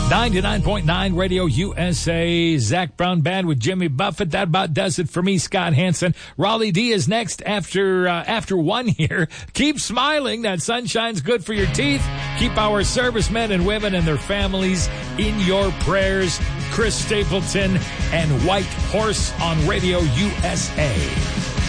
99.9 Radio USA. Zach Brown Band with Jimmy Buffett. That about does it for me, Scott Hansen. Raleigh D is next after 1 here. Keep smiling. That sunshine's good for your teeth. Keep our servicemen and women and their families in your prayers. Chris Stapleton and White Horse on Radio USA.